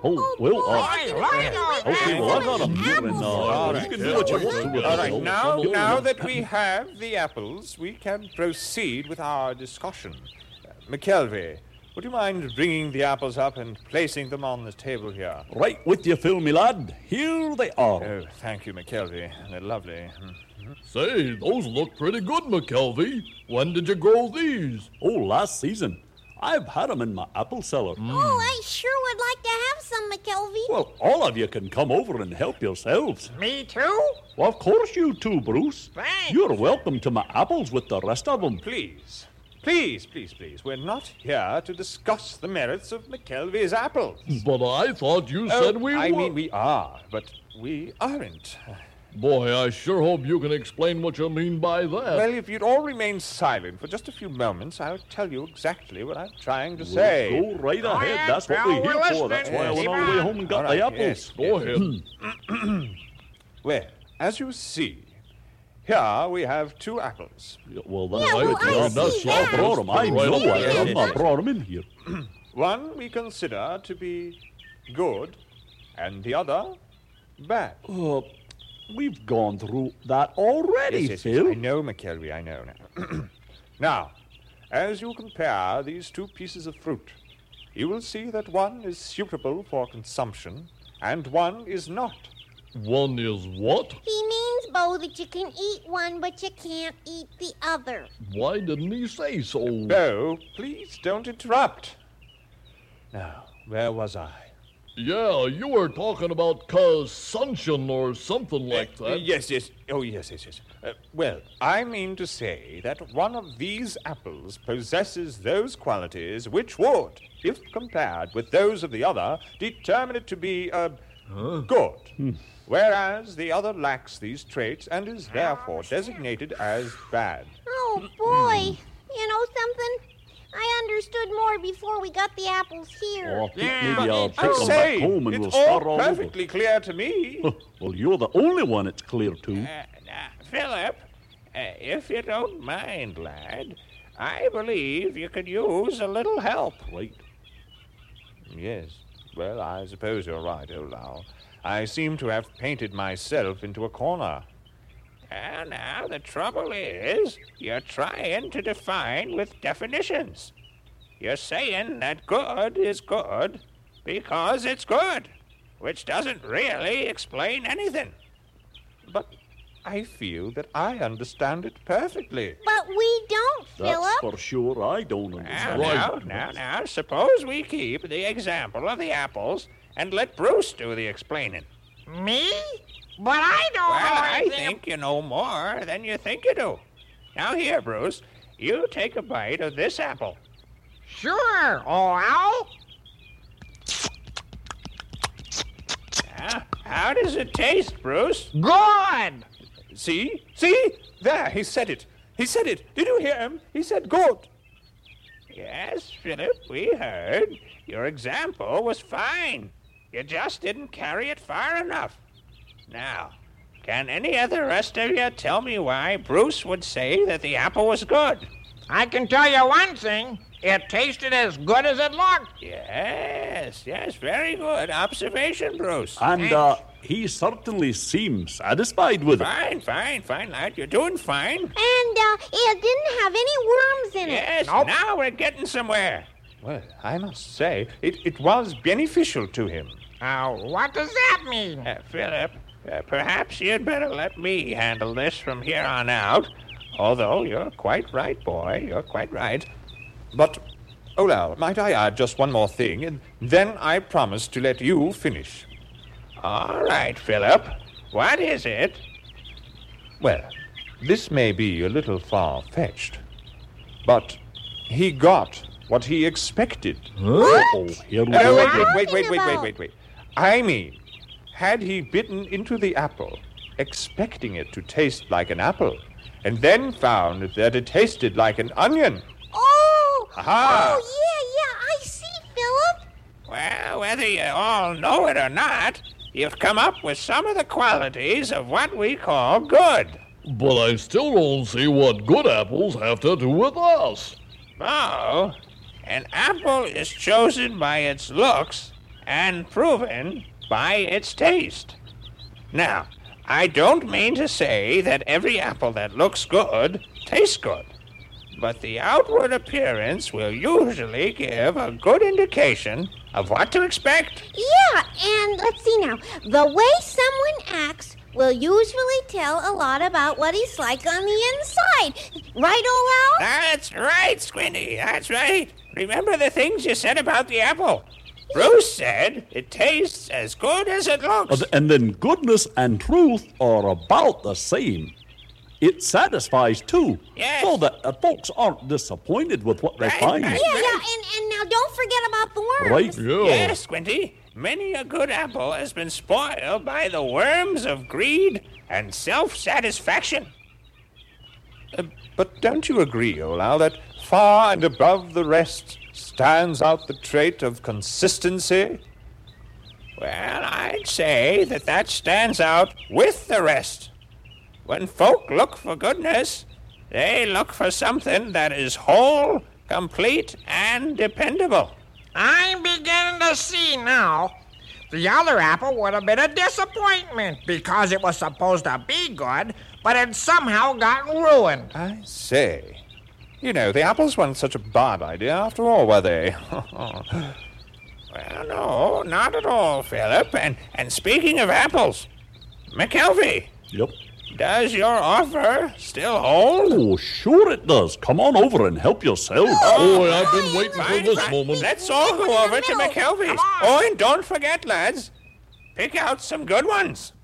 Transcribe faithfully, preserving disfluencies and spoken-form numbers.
Oh, well, uh, Right, right, okay, well, I got them here, and uh, right. you can do what you want to with All them. right, now, now that we have the apples, we can proceed with our discussion. Uh, McKelvey, would you mind bringing the apples up and placing them on the table here? Right with you, Phil, me lad. Here they are. Oh, thank you, McKelvey. They're lovely. Hmm. Say, those look pretty good, McKelvey. When did you grow these? Oh, last season. I've had them in my apple cellar. Oh, I sure would like to have some, McKelvey. Well, all of you can come over and help yourselves. Me too? Well, of course you too, Bruce. Thanks. You're welcome to my apples with the rest of them. Please, please, please, please. We're not here to discuss the merits of McKelvey's apples. But I thought you Oh, said we I were. mean, we are, but we aren't. Boy, I sure hope you can explain what you mean by that. Well, if you'd all remain silent for just a few moments, I'll tell you exactly what I'm trying to say. Go right ahead. ahead, That's what pal, we're here we're for. That's listening. why I went Yes, all the way home and got all right, the apples. yes, Go yes. ahead. Well, as you see, here we have two apples. Yeah, well, that's Yeah, right. well, I Yeah, see that's- that. I brought them. I Right know up I, there. I'm not brought them in here. One we consider to be good, and the other bad. Uh, we've gone through that already, Yes, yes, yes, Phil. I know, McKelvey, I know now. Now, as you compare these two pieces of fruit, you will see that one is suitable for consumption and one is not. One is what? He means, Bo, that you can eat one, but you can't eat the other. Why didn't he say so? Bo, please don't interrupt. Now, where was I? Yeah, you were talking about consumption or something like Uh, that. yes, yes. Oh, yes, yes, yes. Uh, well, I mean to say that one of these apples possesses those qualities which would, if compared with those of the other, determine it to be uh, good, whereas the other lacks these traits and is therefore designated as bad. Oh, boy. You know something? I understood more before we got the apples here. Oh, I think Yeah, maybe I'll I take them say, back home and it's we'll start all all over. perfectly clear to me. Well, you're the only one it's clear to. Uh, now, Philip, uh, if you don't mind, lad, I believe you could use a little help. Right. Yes, well, I suppose you're right, old owl. I seem to have painted myself into a corner. And now the trouble is, you're trying to define with definitions. You're saying that good is good because it's good, which doesn't really explain anything. But I feel that I understand it perfectly. But we don't, That's Philip. for sure. I don't Now, understand. now, now, now, suppose we keep the example of the apples and let Bruce do the explaining. Me? But I don't Well, know I anything. think you know more than you think you do. Now here, Bruce, you take a bite of this apple. Sure, oh, owl. Now, how does it taste, Bruce? Good. See? See? There, he said it. He said it. Did you hear him? He said good. Yes, Philip, we heard. Your example was fine. You just didn't carry it far enough. Now, can any of the rest of you tell me why Bruce would say that the apple was good? I can tell you one thing. It tasted as good as it looked. Yes, yes, very good observation, Bruce. And uh, he certainly seems satisfied with it. Fine, fine, fine, lad. You're doing fine. And uh, it didn't have any worms in it. Yes, Nope. now we're getting somewhere. Well, I must say, it, it was beneficial to him. Now, what does that mean? Uh, Philip, uh, perhaps you'd better let me handle this from here on out. Although you're quite right, boy. You're quite right. But, Olal, might I add just one more thing, and then I promise to let you finish. All right, Philip. What is it? Well, this may be a little far-fetched, but he got what he expected. Oh, here we No, go. wait, again. wait, wait, wait, wait, wait, about? wait, wait. I mean, had he bitten into the apple, expecting it to taste like an apple, and then found that it tasted like an onion? Oh! Aha! Oh, yeah, yeah, I see, Philip. Well, whether you all know it or not, you've come up with some of the qualities of what we call good. But I still don't see what good apples have to do with us. Oh, an apple is chosen by its looks and proven by its taste. Now, I don't mean to say that every apple that looks good tastes good, but the outward appearance will usually give a good indication of what to expect. Yeah, and let's see now. The way someone acts will usually tell a lot about what he's like on the inside. Right, Owl? That's right, Squinty. That's right. Remember the things you said about the apple? Bruce said it tastes as good as it looks. And then goodness and truth are about the same. It satisfies, too, Yes. so that uh, folks aren't disappointed with what they Right, find. right. Yeah, yeah, and, and now don't forget about the worms. Right? Yeah. Yes, Squinty. Many a good apple has been spoiled by the worms of greed and self-satisfaction. Uh, but don't you agree, Olau, that far and above the rest stands out the trait of consistency? Well, I'd say that that stands out with the rest. When folk look for goodness, they look for something that is whole, complete, and dependable. I'm beginning to see now. The other apple would have been a disappointment because it was supposed to be good, but it somehow got ruined. I say. You know, the apples weren't such a bad idea after all, were they? Well, no, not at all, Philip. And, and speaking of apples, McKelvey, Yep. does your offer still hold? Oh, sure it does. Come on over and help yourself. Boy, I've been waiting for Fine, this fine. moment. Let's all go over to McKelvey's. Come on. Oh, and don't forget, lads, pick out some good ones.